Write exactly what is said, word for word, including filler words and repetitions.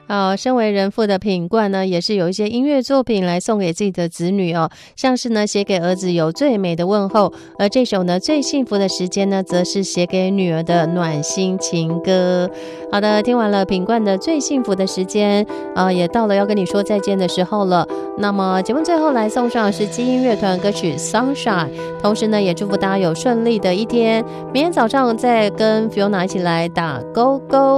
呃，身为人父的品冠呢，也是有一些音乐作品来送给自己的子女哦，像是呢写给儿子有最美的问候，而这首呢最幸福的时间呢，则是写给女儿的暖心情歌。好的，听完了品冠的最幸福的时间，呃，也到了要跟你说再见的时候了。那么节目最后来送上的是基因乐团歌曲 Sunshine， 同时呢也祝福大家有顺利的一天，明天早上再跟 Fiona 一起来打勾勾。